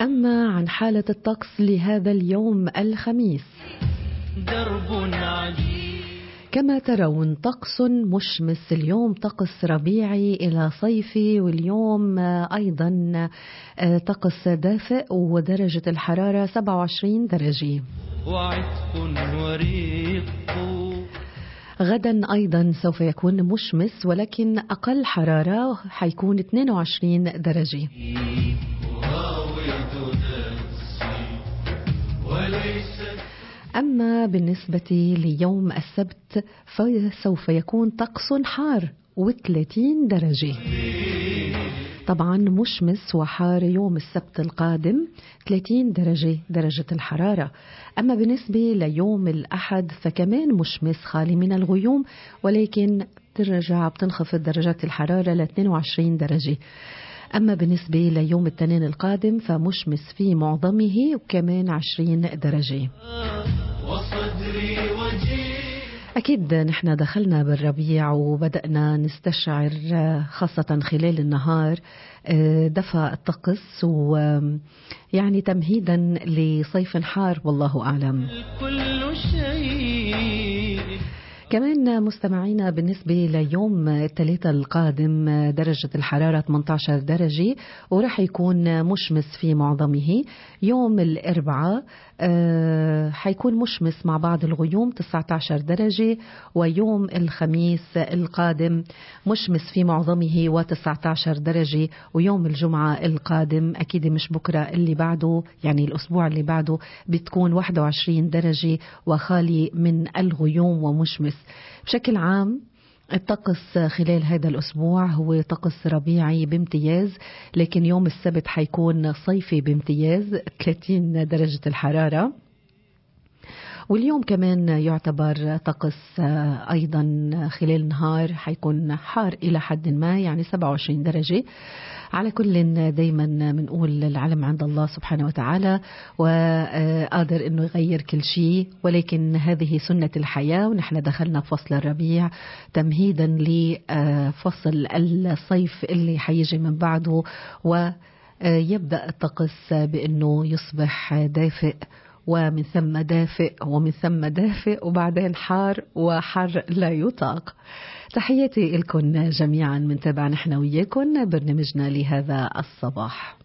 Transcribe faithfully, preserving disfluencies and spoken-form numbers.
أما عن حالة الطقس لهذا اليوم الخميس، درب عجيب كما ترون طقس مشمس اليوم، طقس ربيعي إلى صيفي، واليوم أيضا طقس دافئ ودرجة الحرارة سبعة وعشرين درجة. وعتق وريق. غدا أيضا سوف يكون مشمس ولكن أقل حرارة، حيكون اثنين وعشرين درجة. أما بالنسبة ليوم السبت فسوف يكون طقس حار وثلاثين درجة. طبعا مشمس وحار يوم السبت القادم، ثلاثين درجة درجة الحرارة. أما بالنسبة ليوم الأحد فكمان مشمس خالي من الغيوم، ولكن ترجع بتنخفض درجات الحرارة ل اثنين وعشرين درجة. أما بالنسبة ليوم الاثنين القادم فمشمس في معظمه وكمان عشرين درجة. أكيد نحن دخلنا بالربيع وبدأنا نستشعر خاصة خلال النهار دفى الطقس، ويعني تمهيدا لصيف حار والله أعلم. كل شيء. كمان مستمعينا بالنسبة ليوم الثلاثاء القادم درجة الحرارة ثمانية عشر درجة ورح يكون مشمس في معظمه. يوم الأربعاء آه حيكون مشمس مع بعض الغيوم تسعة عشر درجة، ويوم الخميس القادم مشمس في معظمه وتسعة عشر درجة، ويوم الجمعة القادم أكيد مش بكرة اللي بعده يعني الأسبوع اللي بعده بتكون واحد وعشرين درجة وخالي من الغيوم ومشمس. بشكل عام الطقس خلال هذا الأسبوع هو طقس ربيعي بامتياز، لكن يوم السبت حيكون صيفي بامتياز ثلاثين درجة الحرارة، واليوم كمان يعتبر طقس أيضا خلال النهار حيكون حار إلى حد ما يعني سبعة وعشرين درجة. على كل دايما بنقول العلم عند الله سبحانه وتعالى، وقادر انه يغير كل شيء، ولكن هذه سنة الحياة، ونحن دخلنا في فصل الربيع تمهيدا لفصل الصيف اللي حيجي من بعده، ويبدأ الطقس بأنه يصبح دافئ ومن ثم دافئ ومن ثم دافئ وبعدين حار وحر لا يطاق. تحياتي لكم جميعا من تابع نحن وياكم برنامجنا لهذا الصباح.